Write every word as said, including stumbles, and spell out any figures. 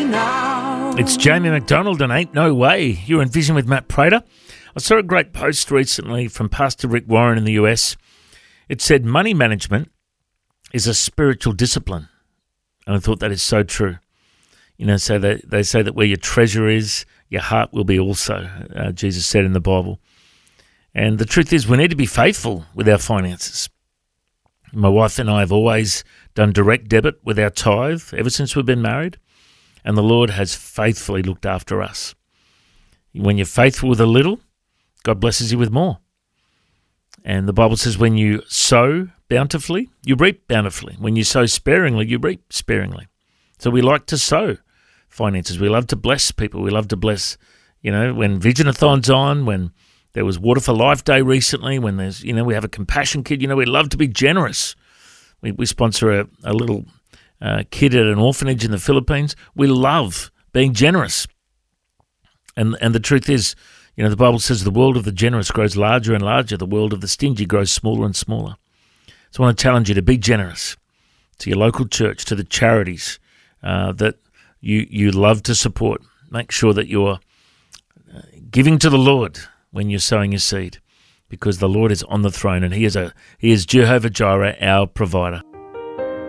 now. It's Jamie McDonald and Ain't No Way. You're in Vision with Matt Prater. I saw a great post recently from Pastor Rick Warren in the U S. It said money management is a spiritual discipline. And I thought that is so true. You know, so they, they say that where your treasure is, your heart will be also, uh, Jesus said in the Bible. And the truth is we need to be faithful with our finances. My wife and I have always done direct debit with our tithe ever since we've been married, and the Lord has faithfully looked after us. When you're faithful with a little, God blesses you with more. And the Bible says when you sow bountifully, you reap bountifully. When you sow sparingly, you reap sparingly. So we like to sow finances. We love to bless people. We love to bless, you know, when Visionathon's on, when there was Water for Life Day recently, when there's, you know, we have a compassion kid, you know, we love to be generous. We, we sponsor a, a little uh, kid at an orphanage in the Philippines. We love being generous. And and the truth is, you know, the Bible says the world of the generous grows larger and larger. The world of the stingy grows smaller and smaller. So I want to challenge you to be generous to your local church, to the charities uh, that you, you love to support. Make sure that you're uh, giving to the Lord when you're sowing your seed, because the Lord is on the throne and He is a He is Jehovah Jireh, our provider.